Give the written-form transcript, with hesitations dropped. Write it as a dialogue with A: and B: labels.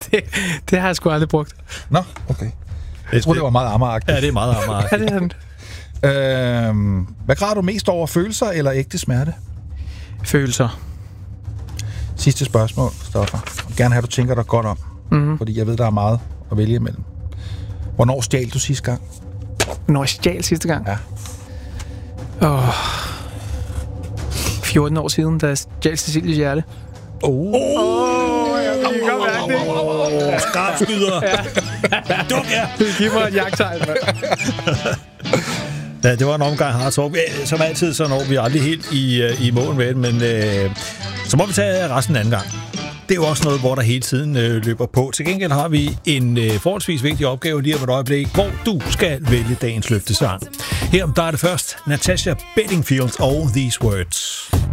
A: det har jeg sgu aldrig brugt.
B: Nå, okay. Jeg tror, det var meget Amager-agtigt.
C: Ja, det er meget Amager.
A: Ja, det er den.
B: Hvad græder du mest over, følelser eller ægte smerte?
A: Følelser.
B: Sidste spørgsmål, Stoffer. Jeg vil gerne have, at du tænker dig godt om. Mm-hmm. Fordi jeg ved, der er meget at vælge imellem. Hvornår stjal du sidste gang?
A: Når jeg stjal sidste gang?
B: Ja.
A: 14 år siden, da jeg stjal Cecilies hjerte.
B: Jeg
A: kan godt mærke det.
C: Skarpskyder. Duk, ja.
A: Giv mig et jagttegn, mand.
C: Ja, det var en omgang hard talk. Som altid, så når vi aldrig helt i mål med det, men så må vi tage resten anden gang. Det er jo også noget, hvor der hele tiden løber på. Til gengæld har vi en forholdsvis vigtig opgave lige om et øjeblik, hvor du skal vælge dagens løftesang. Her der er det først Natasha Bedingfield og These Words.